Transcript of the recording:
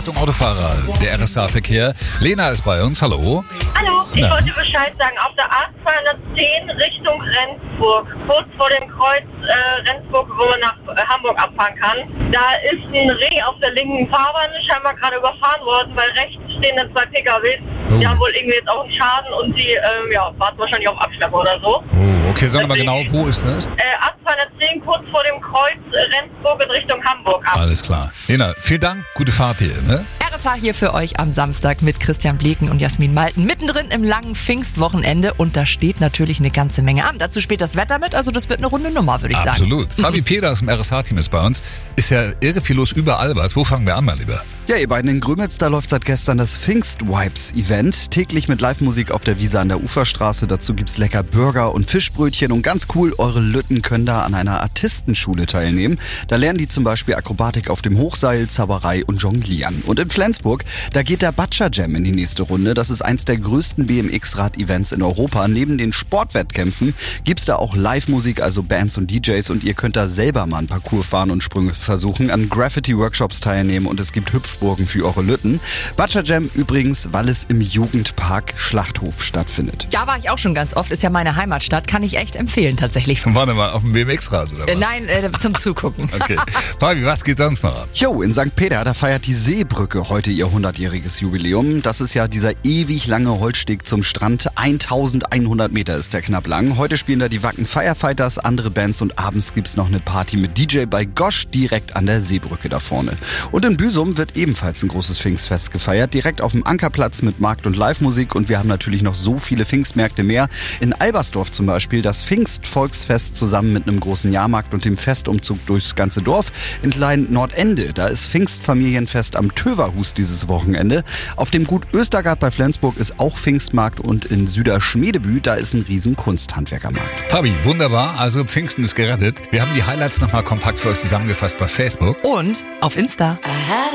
Achtung Autofahrer, der RSA-Verkehr. Lena ist bei uns, hallo. Hallo, ich wollte Bescheid sagen, auf der A210 Richtung Rendsburg, kurz vor dem Kreuz Rendsburg, wo man nach Hamburg abfahren kann, da ist ein Reh auf der linken Fahrbahn scheinbar gerade überfahren worden, weil rechts stehen dann 2 PKWs. Die haben wohl irgendwie jetzt auch einen Schaden und die warten wahrscheinlich auf Abschleppen oder so. Oh, okay, sag mal genau, wo ist das? A210 kurz vor dem Kreuz Rendsburg in Richtung Hamburg ab. Alles klar. Lena, vielen Dank, gute Fahrt dir, ne? RSH hier für euch am Samstag mit Christian Bleken und Jasmin Malten. Mittendrin im langen Pfingstwochenende und da steht natürlich eine ganze Menge an. Dazu spielt das Wetter mit, also das wird eine runde Nummer, würde ich sagen. Absolut. Fabi Peter aus dem RSH-Team ist bei uns. Ist ja irre viel los überall was. Wo fangen wir an, mal lieber? Ja, ihr beiden in Grömitz, da läuft seit gestern das Pfingst-Vibes-Event. Täglich mit Live-Musik auf der Wiese an der Uferstraße. Dazu gibt's lecker Burger und Fischbrötchen. Und ganz cool, eure Lütten können da an einer Artistenschule teilnehmen. Da lernen die zum Beispiel Akrobatik auf dem Hochseil, Zauberei und Jonglieren. Und in Flensburg, da geht der Butcher Jam in die nächste Runde. Das ist eins der größten BMX-Rad-Events in Europa. Neben den Sportwettkämpfen gibt's da auch Live-Musik, also Bands und DJs. Und ihr könnt da selber mal einen Parcours fahren und Sprünge versuchen, an Graffiti-Workshops teilnehmen und es gibt Hüpfburgen für eure Lütten. Butcher Jam übrigens, weil es im Jugendpark Schlachthof stattfindet. Da war ich auch schon ganz oft, ist ja meine Heimatstadt, kann ich echt empfehlen tatsächlich. Warte mal, auf dem BMX-Rad oder was? Nein, zum Zugucken. Okay. Fabi, was geht sonst noch ab? Jo, in St. Peter, da feiert die Seebrücke heute ihr 100-jähriges Jubiläum. Das ist ja dieser ewig lange Holzsteg zum Strand. 1100 Meter ist der knapp lang. Heute spielen da die Wacken Firefighters, andere Bands und abends gibt's noch eine Party mit DJ bei Gosch direkt an der Seebrücke da vorne. Und in Büsum wird ebenfalls ein großes Pfingstfest gefeiert, direkt auf dem Ankerplatz mit Markt- und Live-Musik und wir haben natürlich noch so viele Pfingstmärkte mehr. In Albersdorf zum Beispiel das Pfingstvolksfest zusammen mit einem großen Jahrmarkt und dem Festumzug durchs ganze Dorf. In Klein Nordende, da ist Pfingstfamilienfest am Töverhus dieses Wochenende. Auf dem Gut Östergard bei Flensburg ist auch Pfingstmarkt und in Süderschmedebü, da ist ein riesen Kunsthandwerkermarkt. Fabi, wunderbar, also Pfingsten ist gerettet. Wir haben die Highlights nochmal kompakt für euch zusammengefasst bei Facebook. Und auf Insta.